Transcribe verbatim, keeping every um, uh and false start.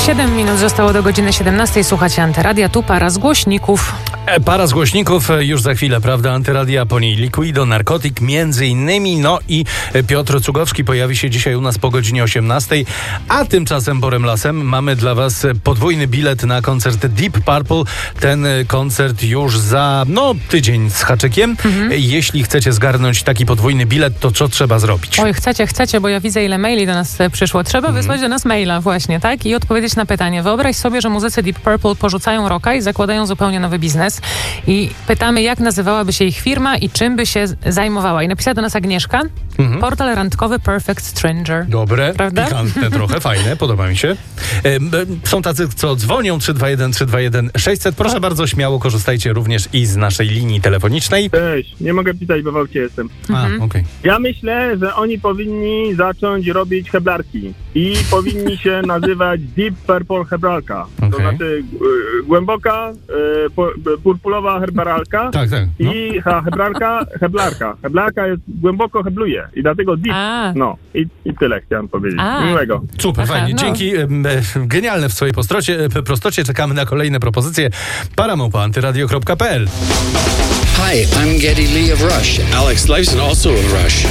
siedem minut zostało do godziny siedemnastej. Słuchacie Antyradia, tu para z głośników. E, para z głośników e, już za chwilę, prawda? Antyradia, po niej Liquido, Narkotik, między innymi. No i Piotr Cugowski pojawi się dzisiaj u nas po godzinie osiemnastej. A tymczasem porem lasem mamy dla was podwójny bilet na koncert Deep Purple. Ten koncert już za, no, tydzień z haczykiem. Mhm. Jeśli chcecie zgarnąć taki podwójny bilet, to co trzeba zrobić? Oj, chcecie, chcecie, bo ja widzę, ile maili do nas przyszło. Trzeba mhm. wysłać do nas maila właśnie, tak? I odpowiedzieć na pytanie. Wyobraź sobie, że muzycy Deep Purple porzucają rocka i zakładają zupełnie nowy biznes. I pytamy, jak nazywałaby się ich firma i czym by się zajmowała. I napisała do nas Agnieszka. Mhm. Portal randkowy Perfect Stranger. Dobre, prawda? Pikantne trochę, fajne, podoba mi się. E, są tacy, co dzwonią trzy dwa jeden trzy dwa jeden sześćset. Proszę bardzo, śmiało korzystajcie również i z naszej linii telefonicznej. Cześć, nie mogę pisać, bo w aucie jestem. Mhm. A, okej. Ja myślę, że oni powinni zacząć robić heblarki i powinni się nazywać Deep Purple Heblarka. Okay. To znaczy y, głęboka, y, po, y, purpulowa heblarka. Tak, tak. No. I ha, heblarka, heblarka. Heblarka jest głęboko hebluje i dlatego deep. A. No i, i tyle chciałem powiedzieć. A. Miłego. Super, Aha, fajnie. no. Dzięki. E, e, genialne w swojej postrocie, e, prostocie. Czekamy na kolejne propozycje. paramałpa antyradio kropka p l. Hi, I'm Geddy Lee of Rush. Alex Lifeson, also of Rush.